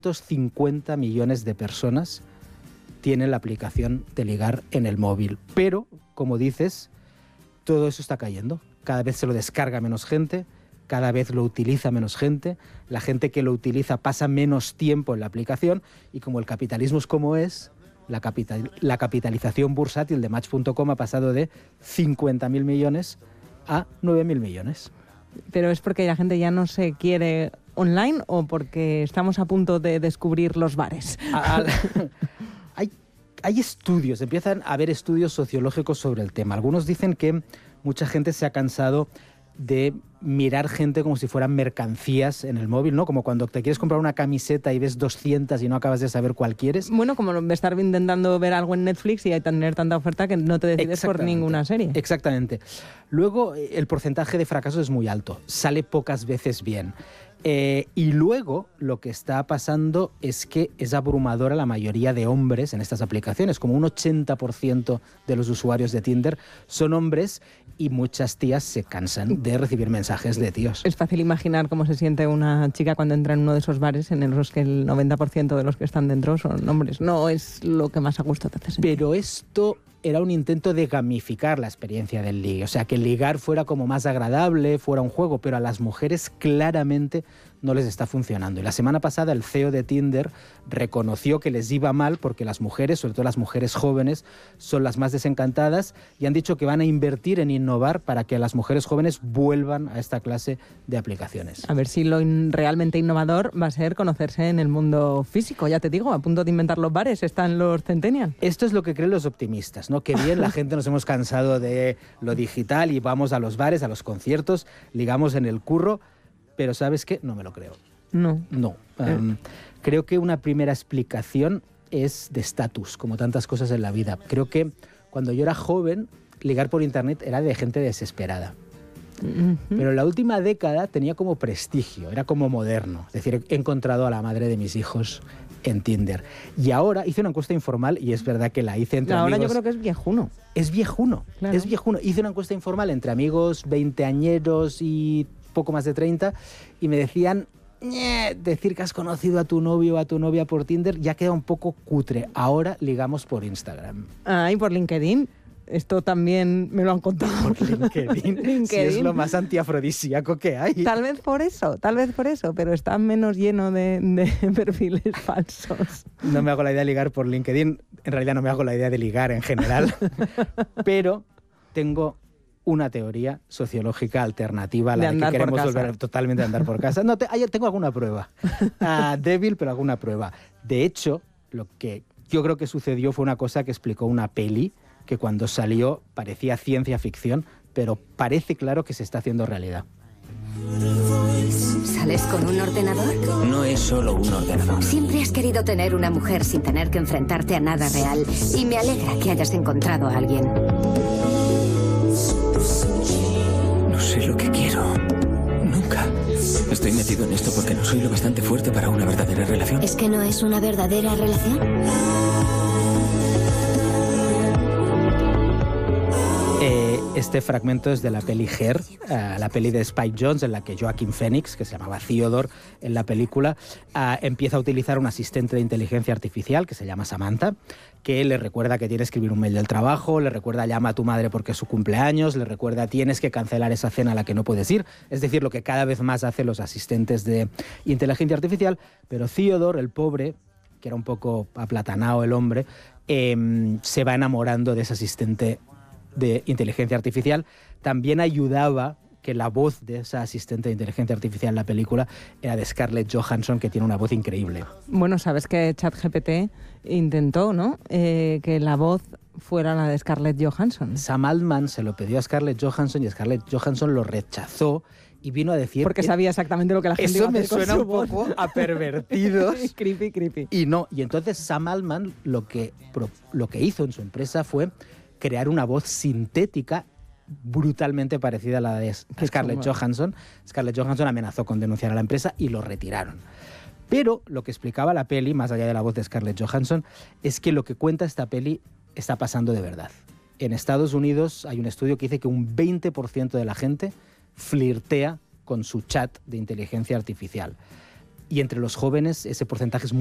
250 millones de personas tienen la aplicación de ligar en el móvil. Pero, como dices, todo eso está cayendo. Cada vez se lo descarga menos gente, cada vez lo utiliza menos gente, la gente que lo utiliza pasa menos tiempo en la aplicación y como el capitalismo es como es, la capitalización bursátil de Match.com ha pasado de 50.000 millones a 9.000 millones. ¿Pero es porque la gente ya no se quiere online o porque estamos a punto de descubrir los bares? Hay estudios, empiezan a haber estudios sociológicos sobre el tema. Algunos dicen que mucha gente se ha cansado de mirar gente como si fueran mercancías en el móvil, ¿no? Como cuando te quieres comprar una camiseta y ves 200 y no acabas de saber cuál quieres. Bueno, como estar intentando ver algo en Netflix y hay tener tanta oferta que no te decides por ninguna serie. Exactamente. Luego, el porcentaje de fracasos es muy alto. Sale pocas veces bien. Y luego lo que está pasando es que es abrumadora la mayoría de hombres en estas aplicaciones. Como un 80% de los usuarios de Tinder son hombres y muchas tías se cansan de recibir mensajes de tíos. Es fácil imaginar cómo se siente una chica cuando entra en uno de esos bares en los que el 90% de los que están dentro son hombres. No es lo que más a gusto te hace sentir. Pero esto era un intento de gamificar la experiencia del ligue, o sea, que el ligar fuera como más agradable, fuera un juego, pero a las mujeres claramente no les está funcionando. Y la semana pasada el CEO de Tinder reconoció que les iba mal porque las mujeres, sobre todo las mujeres jóvenes, son las más desencantadas y han dicho que van a invertir en innovar para que las mujeres jóvenes vuelvan a esta clase de aplicaciones. A ver si lo realmente innovador va a ser conocerse en el mundo físico. Ya te digo, a punto de inventar los bares están los centennials. Esto es lo que creen los optimistas, ¿no? Que bien, la gente nos hemos cansado de lo digital y vamos a los bares, a los conciertos, ligamos en el curro. Pero ¿sabes qué? No me lo creo. No. Creo que una primera explicación es de estatus, como tantas cosas en la vida. Creo que cuando yo era joven, ligar por internet era de gente desesperada. Pero en la última década tenía como prestigio, era como moderno. Es decir, he encontrado a la madre de mis hijos en Tinder. Y ahora hice una encuesta informal, y es verdad que la hice entre amigos. Ahora yo creo que es viejuno. Es viejuno, claro. Es viejuno. Hice una encuesta informal entre amigos veinteañeros y poco más de 30, y me decían, decir que has conocido a tu novio o a tu novia por Tinder ya queda un poco cutre. Ahora ligamos por Instagram. ¿Y por LinkedIn? Esto también me lo han contado. Por LinkedIn. Sí, es lo más antiafrodisíaco que hay. Tal vez por eso, pero está menos lleno de perfiles falsos. No me hago la idea de ligar por LinkedIn. En realidad no me hago la idea de ligar en general. Pero tengo una teoría sociológica alternativa a la de que queremos volver totalmente a andar por casa. No, tengo alguna prueba. Débil, pero alguna prueba. De hecho, lo que yo creo que sucedió fue una cosa que explicó una peli que cuando salió parecía ciencia ficción, pero parece claro que se está haciendo realidad. ¿Sales con un ordenador? No es solo un ordenador. Siempre has querido tener una mujer sin tener que enfrentarte a nada real, y me alegra que hayas encontrado a alguien. No sé lo que quiero. Nunca. Estoy metido en esto porque no soy lo bastante fuerte para una verdadera relación. ¿Es que no es una verdadera relación? Este fragmento es de la peli Her, la peli de Spike Jonze, en la que Joaquin Phoenix, que se llamaba Theodore en la película, empieza a utilizar un asistente de inteligencia artificial que se llama Samantha, que le recuerda que tiene que escribir un mail del trabajo, le recuerda llama a tu madre porque es su cumpleaños, le recuerda tienes que cancelar esa cena a la que no puedes ir, es decir, lo que cada vez más hacen los asistentes de inteligencia artificial. Pero Theodore, el pobre, que era un poco aplatanado el hombre, se va enamorando de ese asistente de inteligencia artificial. También ayudaba que la voz de esa asistente de inteligencia artificial en la película era de Scarlett Johansson, que tiene una voz increíble. Bueno, sabes que ChatGPT intentó, ¿no?, que la voz fuera la de Scarlett Johansson. Sam Altman se lo pidió a Scarlett Johansson y Scarlett Johansson lo rechazó y vino a decir... Porque sabía exactamente lo que la gente iba a hacer. Eso me suena un poco a pervertidos. Creepy. Y no, y entonces Sam Altman lo que hizo en su empresa fue crear una voz sintética brutalmente parecida a la de Scarlett Johansson. Scarlett Johansson amenazó con denunciar a la empresa y lo retiraron. Pero lo que explicaba la peli, más allá de la voz de Scarlett Johansson, es que lo que cuenta esta peli está pasando de verdad. En Estados Unidos hay un estudio que dice que un 20% de la gente flirtea con su chat de inteligencia artificial. y entre los jóvenes ese porcentaje es